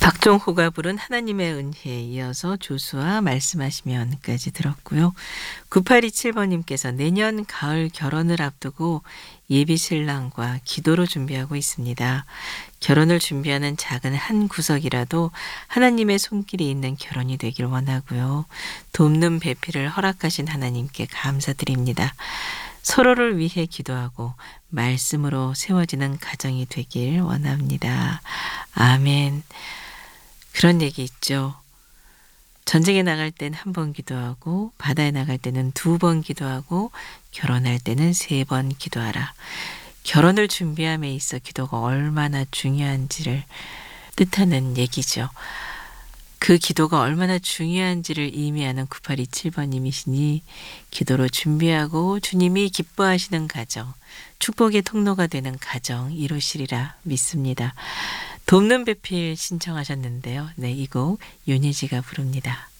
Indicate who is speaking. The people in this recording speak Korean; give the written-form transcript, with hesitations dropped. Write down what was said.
Speaker 1: 박종호가 부른 하나님의 은혜에 이어서 조수아 말씀하시면까지 들었고요. 9827번님께서 내년 가을 결혼을 앞두고 예비 신랑과 기도로 준비하고 있습니다. 결혼을 준비하는 작은 한 구석이라도 하나님의 손길이 있는 결혼이 되길 원하고요. 돕는 배필을 허락하신 하나님께 감사드립니다. 서로를 위해 기도하고 말씀으로 세워지는 가정이 되길 원합니다. 아멘. 그런 얘기 있죠. 전쟁에 나갈 땐 한 번 기도하고 바다에 나갈 때는 2번 기도하고 결혼할 때는 3번 기도하라. 결혼을 준비함에 있어 기도가 얼마나 중요한지를 뜻하는 얘기죠. 그 기도가 얼마나 중요한지를 의미하는 9827번님이시니 기도로 준비하고 주님이 기뻐하시는 가정, 축복의 통로가 되는 가정 이루시리라 믿습니다. 돕는 배필 신청하셨는데요. 네, 이 곡 윤희지가 부릅니다.